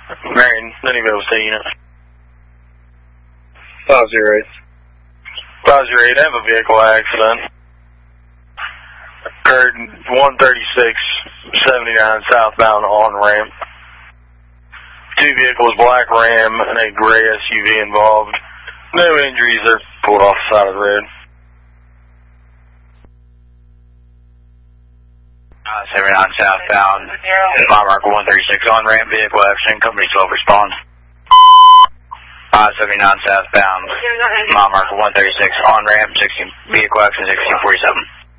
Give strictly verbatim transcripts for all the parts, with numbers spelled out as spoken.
Marion, Dennyville State Unit. five zero eight. five zero eight, I have a vehicle accident. Occurred one thirty-six seventy-nine southbound on ramp. Two vehicles, black Ram and a gray S U V involved. No injuries, they're pulled off the side of the road. Uh, seventy-nine southbound, mile marker one thirty-six on ramp, vehicle accident, company twelve respond. Uh, seventy-nine southbound, mile marker one thirty-six on ramp, sixteen, vehicle accident sixteen forty-seven.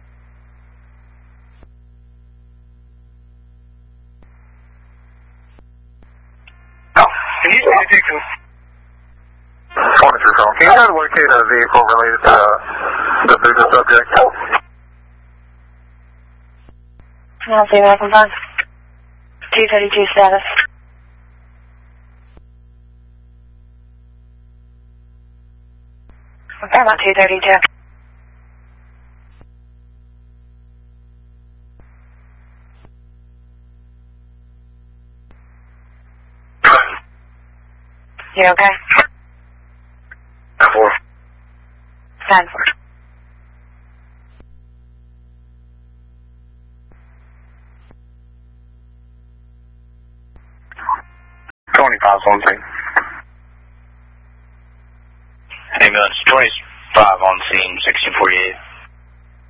Oh, can you see the twenty-three phone? Can you try to locate a vehicle related to uh, the Buddha subject? I'll see what I can find. two thirty-two status. Okay, I'm at two thirty-two. You okay? ten four. ten four. twenty-five something. Ambulance twenty-five on scene, sixteen forty-eight.